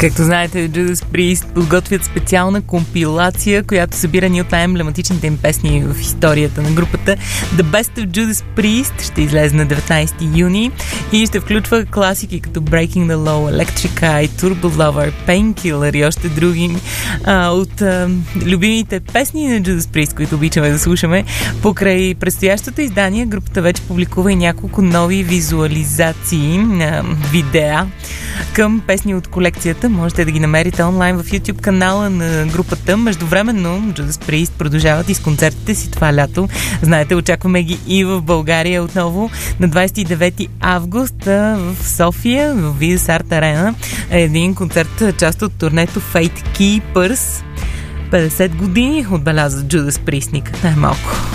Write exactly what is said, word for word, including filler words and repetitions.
Както знаете, Judas Priest подготвят специална компилация, която събира ни от най-емблематичните им песни в историята на групата. The Best of Judas Priest ще излезе на деветнайсети юни и ще включва класики като Breaking the Law, Electric Eye, Turbo Lover, Painkiller и още други а, от а, любимите песни на Judas Priest, които обичаме да слушаме. Покрай предстоящото издание, групата вече публикува и няколко нови визуализации на видеа към песни от колекцията. Можете да ги намерите онлайн в YouTube канала на групата. Междувременно Judas Priest продължават и с концертите си това лято. Знаете, очакваме ги и в България отново на двайсет и девети август в София, в Vidas Art Arena. Един концерт, част от турнето Fate Keepers. петдесет години отбелязва Judas Priest, никак най-малко.